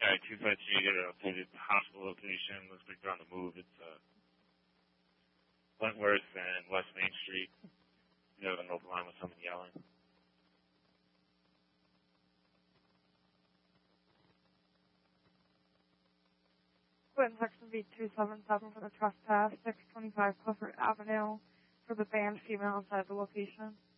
Alright, 253, get it updated. The hospital location looks like they're on the move. It's Wentworth and West Main Street. You have an open line with someone yelling. Quit section B277 for the trespass, 625 Clifford Avenue for the banned female inside the location.